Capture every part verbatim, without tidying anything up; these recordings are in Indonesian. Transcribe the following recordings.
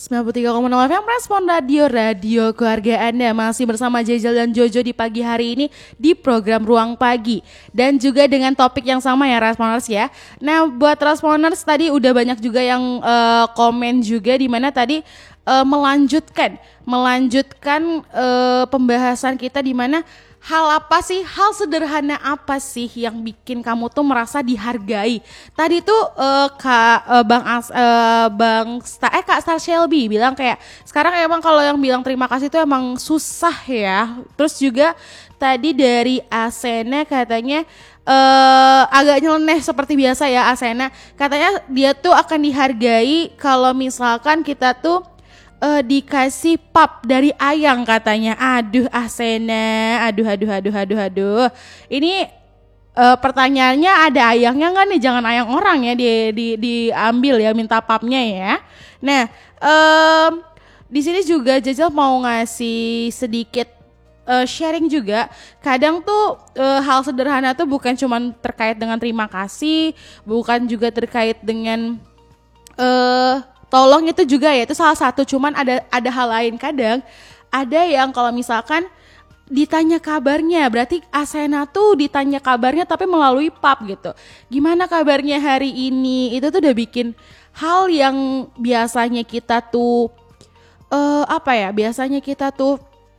sembilan puluh tiga koma nol F M Respon Radio, radio keluarga Anda. Masih bersama Jejel dan Jojo di pagi hari ini di program Ruang Pagi. Dan juga dengan topik yang sama ya Responers ya. Nah buat Responers tadi udah banyak juga yang uh, komen juga, di mana tadi uh, melanjutkan Melanjutkan uh, pembahasan kita, di mana hal apa sih, hal sederhana apa sih yang bikin kamu tuh merasa dihargai? Tadi tuh uh, Kak uh, Bang As, uh, Bang Sta, eh Kak Star Shelby bilang kayak sekarang emang kalau yang bilang terima kasih itu emang susah ya. Terus juga tadi dari Asena katanya uh, agak nyeleneh seperti biasa ya Asena. Katanya dia tuh akan dihargai kalau misalkan kita tuh Uh, dikasih pap dari Ayang katanya. Aduh Asena, aduh aduh aduh aduh aduh. Ini uh, pertanyaannya ada Ayangnya nggak nih? Jangan Ayang orang ya di, di, diambil ya, minta papnya ya. Nah um, di sini juga Jejel mau ngasih sedikit uh, sharing juga. Kadang tuh uh, hal sederhana tuh bukan cuma terkait dengan terima kasih, bukan juga terkait dengan uh, tolong itu juga ya, itu salah satu, cuman ada ada hal lain. Kadang ada yang kalau misalkan ditanya kabarnya, berarti Asena tuh ditanya kabarnya tapi melalui pap gitu. Gimana kabarnya hari ini? Itu tuh udah bikin hal yang biasanya kita tuh uh, apa ya? Biasanya kita tuh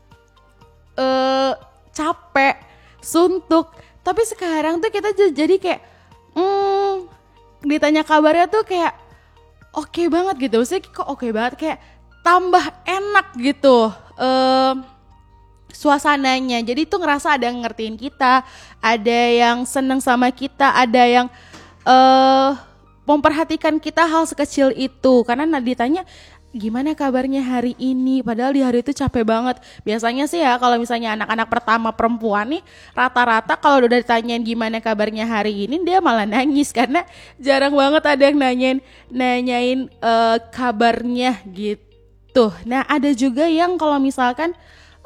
uh, capek, suntuk, tapi sekarang tuh kita jadi kayak hmm, ditanya kabarnya tuh kayak oke okay banget gitu, maksudnya kok oke okay banget, kayak tambah enak gitu uh, suasananya. Jadi tuh ngerasa ada yang ngertiin kita, ada yang seneng sama kita, ada yang uh, memperhatikan kita hal sekecil itu. Karena ditanya gimana kabarnya hari ini, padahal di hari itu capek banget. Biasanya sih ya kalau misalnya anak-anak pertama perempuan nih, rata-rata kalau udah ditanyain gimana kabarnya hari ini, dia malah nangis karena jarang banget ada yang nanyain nanyain uh, kabarnya gitu. Nah ada juga yang kalau misalkan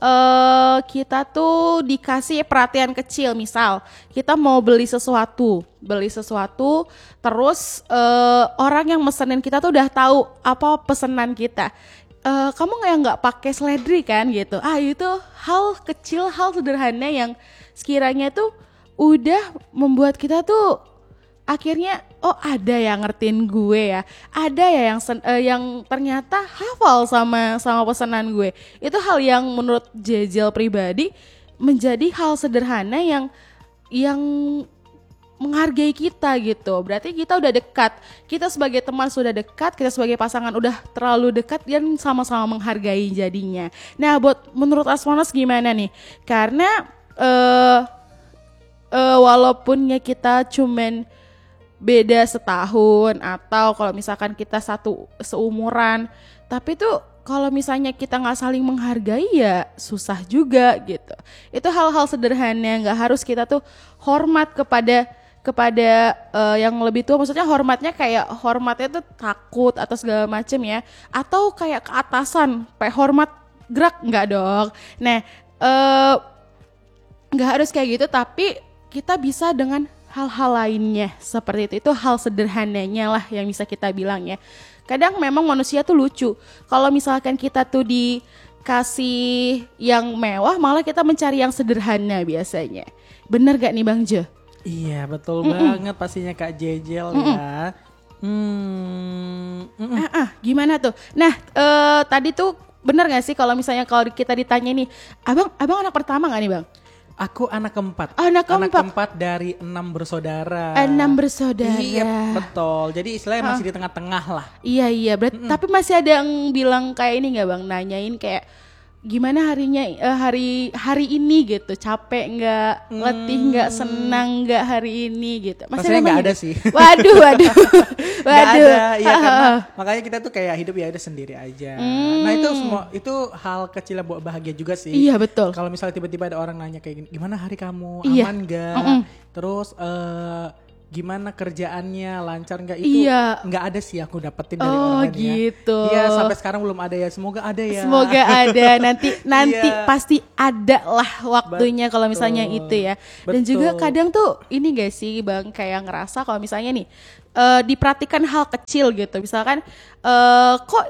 Uh, kita tuh dikasih perhatian kecil, misal kita mau beli sesuatu, beli sesuatu, terus uh, orang yang mesenin kita tuh udah tahu apa pesanan kita. Uh, kamu nggak nggak pakai seledri kan gitu? Ah itu hal kecil, hal sederhana yang sekiranya tuh udah membuat kita tuh akhirnya oh ada yang ngertiin gue ya, ada ya yang sen, uh, yang ternyata hafal sama sama pesanan gue. Itu hal yang menurut Jejel pribadi menjadi hal sederhana yang yang menghargai kita gitu. Berarti kita udah dekat, kita sebagai teman sudah dekat, kita sebagai pasangan udah terlalu dekat dan sama-sama menghargai jadinya. Nah buat menurut Asmonas gimana nih? Karena uh, uh, walaupun ya kita cuman beda setahun, atau kalau misalkan kita satu seumuran, tapi tuh kalau misalnya kita nggak saling menghargai ya susah juga gitu. Itu hal-hal sederhana, nggak harus kita tuh hormat kepada kepada uh, yang lebih tua. Maksudnya hormatnya kayak hormatnya tuh takut atau segala macem ya, atau kayak ke atasan, kayak hormat gerak, nggak dong. Nah uh, nggak harus kayak gitu, tapi kita bisa dengan hal-hal lainnya seperti itu. Itu hal sederhananya lah yang bisa kita bilang ya. Kadang memang manusia tuh lucu. Kalau misalkan kita tuh dikasih yang mewah, malah kita mencari yang sederhana biasanya. Bener gak nih Bang Jo? Iya betul Mm-mm. banget pastinya Kak Jejel Mm-mm. ya. Hmm. Ah, ah, gimana tuh? Nah uh, tadi tuh bener gak sih kalau misalnya kalau kita ditanya nih, abang, abang anak pertama gak nih Bang? Aku anak keempat. Anak keempat. Anak keempat dari enam bersaudara. Enam bersaudara. Iya betul. Jadi istilahnya masih di tengah-tengah lah. Iya iya. Berarti Mm-mm. tapi masih ada yang bilang kayak ini nggak Bang? Nanyain kayak gimana harinya uh, hari hari ini gitu, capek nggak, hmm. letih nggak, senang nggak hari ini gitu. Masih nggak ada sih. Waduh waduh waduh. Gak ada, ya karena makanya kita tuh kayak hidup ya udah sendiri aja. Hmm. Nah itu semua itu hal kecil yang buat bahagia juga sih. Iya betul. Kalau misalnya tiba-tiba ada orang nanya kayak gini, gimana hari kamu, iya. aman nggak? Mm-mm. Terus uh, gimana kerjaannya, lancar nggak, itu iya. nggak ada sih aku dapetin dari oh, orang lain gitu. ya. Iya sampai sekarang belum ada ya. Semoga ada ya. Semoga ada nanti nanti iya. pasti ada lah waktunya kalau misalnya itu ya. Betul. Dan juga kadang tuh ini gak sih Bang kayak ngerasa kalau misalnya nih uh, diperhatikan hal kecil gitu. Misalkan uh, kok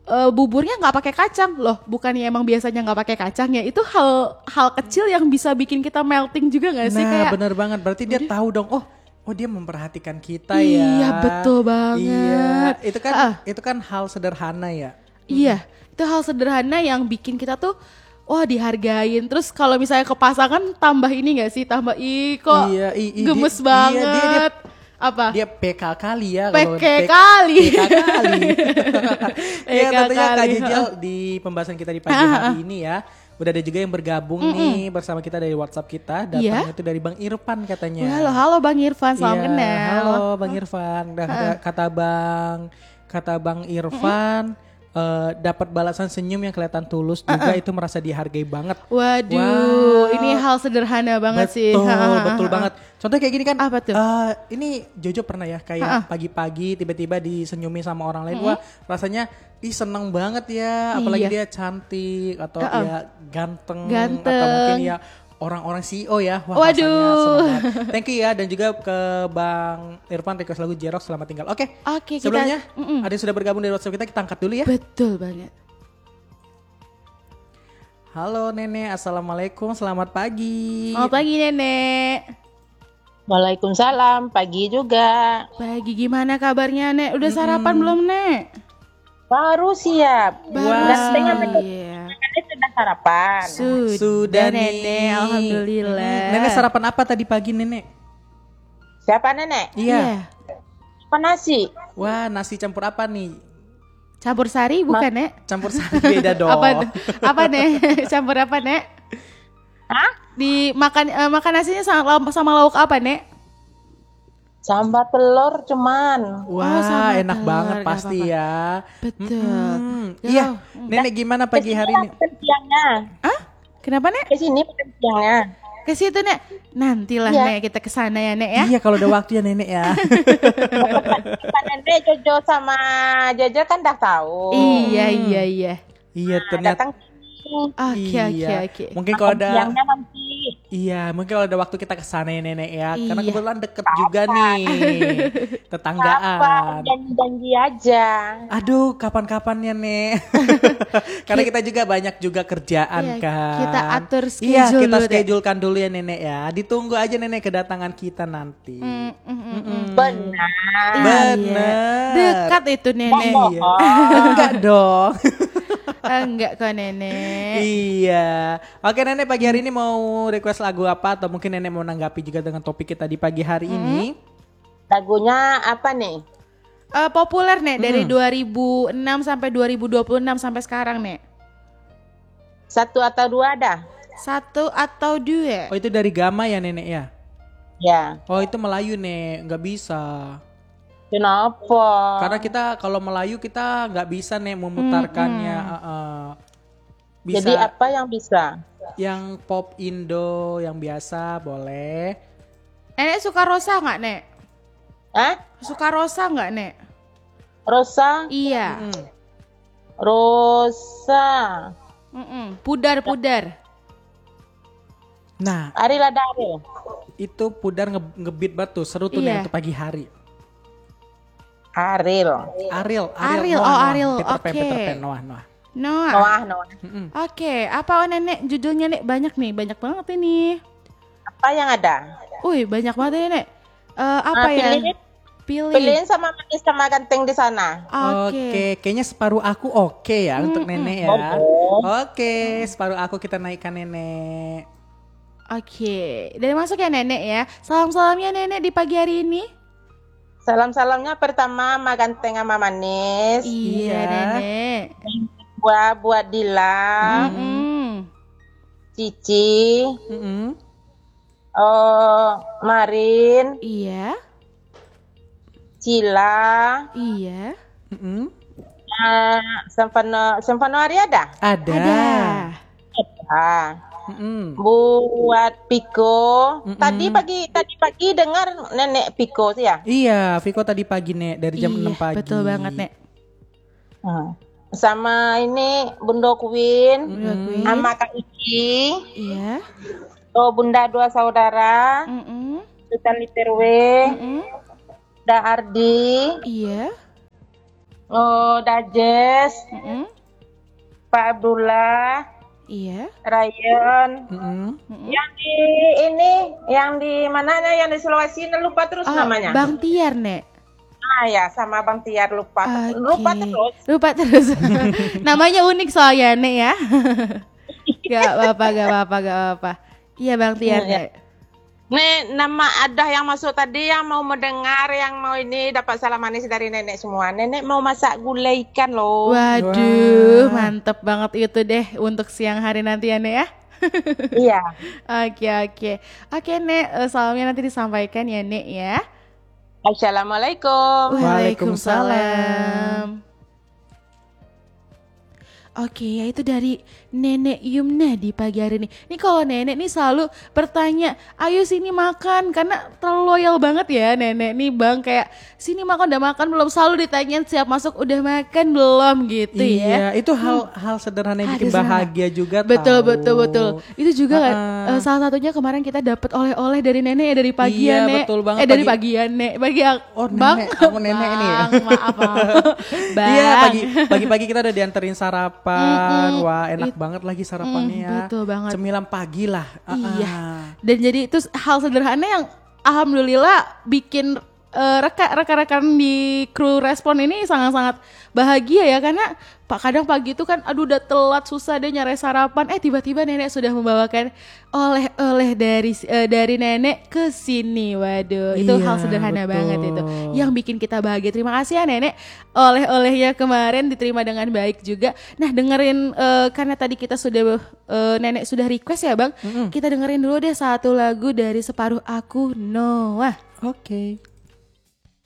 uh, buburnya nggak pakai kacang loh, bukannya emang biasanya nggak pakai kacang ya, itu hal hal kecil yang bisa bikin kita melting juga nggak sih? Nah Kayak bener banget, berarti dia tahu dong, oh oh dia memperhatikan kita iya, ya. Iya betul banget. Iya, itu kan uh, itu kan hal sederhana ya. Iya, itu hal sederhana yang bikin kita tuh wah dihargain. Terus kalau misalnya ke pasangan tambah ini nggak sih, tambah ih kok iya, i, i, gemes dia, banget. Iya, dia, dia, apa? Dia P K kali ya. P K kali. P K kali. Ya tentunya Kak kali. Jejel di pembahasan kita di pagi hari ini ya. Udah ada juga yang bergabung Mm-mm. nih bersama kita dari WhatsApp kita. Datangnya itu dari Bang Irfan katanya. Halo, halo Bang Irfan, salam iya, kenal. Halo Bang Irfan. Dan kata, kata Bang kata Bang Irfan uh, dapat balasan senyum yang kelihatan tulus juga uh-uh. itu merasa dihargai banget. Waduh, wow. Ini hal sederhana banget betul, sih. Betul, betul banget. Contohnya kayak gini kan. Apa tuh? Uh, ini Jojo pernah ya kayak uh-uh. pagi-pagi tiba-tiba disenyumi sama orang lain. Mm-hmm. Wah, rasanya ih seneng banget ya. Apalagi iya. dia cantik atau uh-uh. dia ganteng, ganteng atau mungkin ya orang-orang C E O ya. Wah, waduh. Thank you ya, dan juga ke Bang Irfan request lagu Jerox Selamat Tinggal. Oke. Okay. Oke, okay, sebelumnya kita, ada yang sudah bergabung dari WhatsApp kita, kita angkat dulu ya. Betul banget. Halo Nenek, Assalamualaikum, selamat pagi. Selamat pagi Nenek. Waalaikumsalam, pagi juga. Pagi, gimana kabarnya Nek? Udah sarapan hmm. belum Nek? Baru siap. Baru siap. Iya. Sudah sarapan. Sudah, Sudah Nenek, alhamdulillah. Nenek sarapan apa tadi pagi Nenek? Siapa Nenek? Iya. Apa nasi? Wah, nasi campur apa nih? Campur sari bukan Ma- Nek? Campur sari beda dong. Apa apa Nek? Campur apa Nek? Hah? Dimakan uh, makan nasinya sama, sama lauk apa Nek? Sambal telur cuman. Wah, oh, enak telur, banget pasti ya. Betul. Mm-hmm. Iya, Nenek gimana pagi hari ini? Siangnya. Ah? Kenapa Nek? Ke sini makan siangnya. Ke situ Nek. Nantilah ya. Nek kita ke sana ya Nek ya. Iya, kalau ada waktu ya Nenek ya. Pak Nenek Jojo sama Jojo kan udah tahu. Iya, iya, iya. Iya, ternyata. Datang Oke, oke, oke. Mungkin kalau ada siangnya nanti. Iya, mungkin kalau ada waktu kita ke sana ya Nenek ya. Iya. Karena kebetulan deket Papa. juga nih. Tetanggaan. Papa, janji-janji aja. Aduh, kapan-kapan ya Nek. Karena kita juga banyak juga kerjaan iya, kan. Kita atur schedule. Iya, kita dulu schedulekan dulu ya Nenek ya. Ditunggu aja Nenek kedatangan kita nanti. Mm, mm, mm, mm. Benar. Benar. Dekat itu Nenek. Iya. Enggak dong. Enggak kok Nenek. Iya. Oke Nenek, pagi hari ini mau request lagu apa? Atau mungkin Nenek mau nanggapi juga dengan topik kita di pagi hari hmm. ini? Lagunya apa nih? Uh, populer Nek, hmm. dari dua ribu enam sampai dua ribu dua puluh enam sampai sekarang Nek. Satu atau dua ada? Satu atau dua. Oh itu dari Gama ya Nenek ya? Ya. Oh itu Melayu Nek, nggak bisa. Kenapa? Karena kita kalau Melayu kita nggak bisa Nek memutarkannya. Hmm, hmm. Uh, uh. Bisa. Jadi apa yang bisa? Yang pop Indo yang biasa boleh. Nenek suka Rosa nggak Nek? Hah? Suka Rosa nggak Nek? Rosa? Iya. Mm-mm. Rosa. Mm-mm. Pudar pudar. Nah. Ariel ada Ariel. Itu Pudar nge- ngebeat batu seru tuh iya. Nek untuk pagi hari. Ariel. Ariel, Ariel, Noah, oh Noah. Ariel, Peter Pan, oke. Peter Pan, Noah, Noah. Noah. Noah, Noah. Mm-mm. Oke, okay. Apa oh Nenek judulnya Nek? Banyak nih, banyak banget ini. Apa yang ada? Wih, banyak banget ya Nek. Uh, apa nah, ya? Pilih. Pilih. Pilihin sama manis sama ganteng di sana. Oke. Okay. Okay. Kayaknya separuh aku oke okay ya mm-hmm. untuk Nenek ya. Okay. Oke, okay. separuh aku kita naikkan Nenek. Oke, okay. dari masuk ya Nenek ya. Salam-salamnya Nenek di pagi hari ini. Salam-salamnya pertama sama ganteng sama manis. Iya, iya. Nenek. Buat buat Dila, mm-hmm. Cici, mm-hmm. oh Marin, iya, Cila, iya, mm-hmm. uh, Sempano Sempano Ari ada? Ada. Ada. Ada. Mm-hmm. Buat Piko, mm-hmm. tadi pagi tadi pagi dengar Nenek Piko sih ya? Iya, Viko tadi pagi Nek dari jam iya, enam pagi. Betul banget Nek. Hmm. Sama ini Bunda Queen, mm-hmm. sama Kak Ici, iya. Oh Bunda dua saudara, mm-hmm. Sultan Literwe, mm-hmm. Da Ardi, iya. Oh, Dajes, Mm-mm. Pak Abdullah, Iya. Ryan. Mm-mm. Yang di ini, yang di mananya? Yang di Sulawesi, lupa terus Oh, namanya. Bang Tiar, Nek. Ah ya, sama Bang Tiar lupa. Oke. Lupa terus. Lupa terus. Namanya unik soalnya, Nek ya. Gak apa-apa, gak apa-apa, gak apa-apa. Iya, Bang Tiar, Iya. Nek. Nek, nama ada yang masuk tadi yang mau mendengar, yang mau ini dapat salam manis dari nenek semua. Nenek mau masak gulai ikan loh. Waduh, Wah. mantep banget itu deh untuk siang hari nanti ya, Nek ya. Iya. Oke, oke. Oke, Nek, eh, salamnya nanti disampaikan ya, Nek ya. Assalamualaikum. Waalaikumsalam. Oke, ya itu dari Nenek Yumna di pagi hari ini. Ini kalau Nenek nih selalu bertanya, ayo sini makan, karena terlalu loyal banget ya Nenek nih Bang, kayak sini makan udah makan belum, selalu ditanyain siap masuk udah makan belum gitu ya. Iya, itu hal hal sederhana yang bikin Ada sederhana. bahagia juga. Betul, tahu. betul, betul. Itu juga kan, Ah-ah. eh, salah satunya kemarin kita dapat oleh-oleh dari Nenek ya, dari pagi Iya, ya Nek. betul banget, Eh dari pagi. pagi ya Nek, pagi ya Oh, Bang. Nenek, aku nenek ini ya. Bang, maaf, maaf. Bang. Iya, pagi pagi-pagi kita udah dianterin sarapan. Mm-mm. Wah, enak It- banget lagi sarapannya Mm, ya. betul banget. Cemilan pagi lah. Ah-ah. Iya. Dan jadi itu hal sederhana yang alhamdulillah bikin eh, reka- rekan-rekan di kru respon ini sangat-sangat bahagia ya, karena Pak kadang pagi itu kan aduh udah telat susah deh nyari sarapan, eh tiba-tiba nenek sudah membawakan oleh-oleh dari eh, dari nenek ke sini. Waduh, itu Iya, hal sederhana betul. banget itu yang bikin kita bahagia. Terima kasih ya nenek, oleh-olehnya kemarin diterima dengan baik juga. Nah dengerin eh, karena tadi kita sudah eh, nenek sudah request ya Bang, kita dengerin dulu deh satu lagu dari Separuh Aku Noah. Oke.